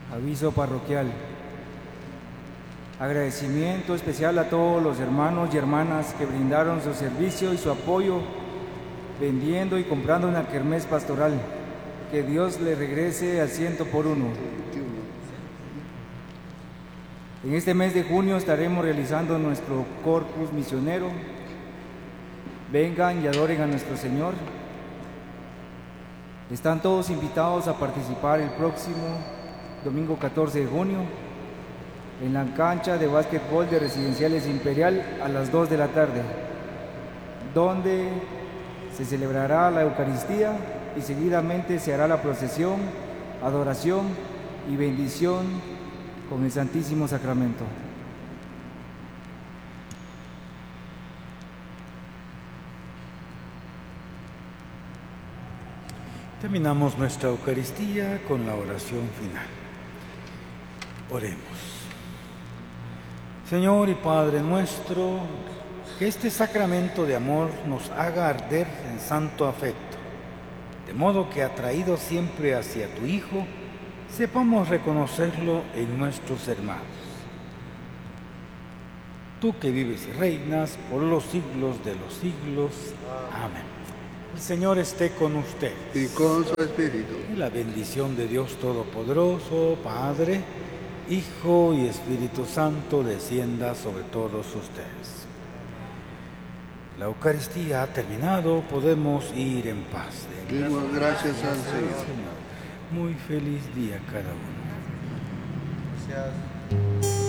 Aviso parroquial. Agradecimiento especial a todos los hermanos y hermanas que brindaron su servicio y su apoyo vendiendo y comprando una kermés pastoral. Que Dios le regrese al 100 por 1. En este mes de junio estaremos realizando nuestro corpus misionero. Vengan y adoren a nuestro Señor. Están todos invitados a participar el próximo domingo 14 de junio en la cancha de básquetbol de Residenciales Imperial a las 2 de la tarde, donde se celebrará la Eucaristía y seguidamente se hará la procesión, adoración y bendición con el Santísimo Sacramento. Terminamos nuestra Eucaristía con la oración final. Oremos. Señor y Padre nuestro, que este sacramento de amor nos haga arder en santo afecto, de modo que atraídos siempre hacia tu Hijo, sepamos reconocerlo en nuestros hermanos. Tú que vives y reinas por los siglos de los siglos. Amén. El Señor esté con ustedes. Y con su espíritu. Y la bendición de Dios Todopoderoso, Padre, Hijo y Espíritu Santo, descienda sobre todos ustedes. La Eucaristía ha terminado, podemos ir en paz. Demos gracias al Señor. Muy feliz día cada uno. Gracias.